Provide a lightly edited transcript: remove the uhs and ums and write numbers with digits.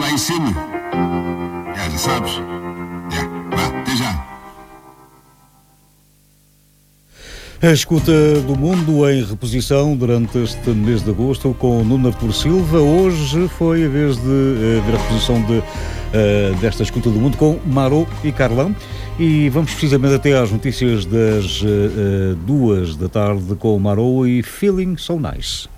lá em cima. Já sabes. Vá, até já. A escuta do mundo em reposição durante este mês de agosto com Nuno Artur Silva. Hoje foi a vez de ver a reposição desta escuta do mundo com Marô e Carlão. E vamos precisamente até às notícias das 2 da tarde com Marô e Feeling So Nice.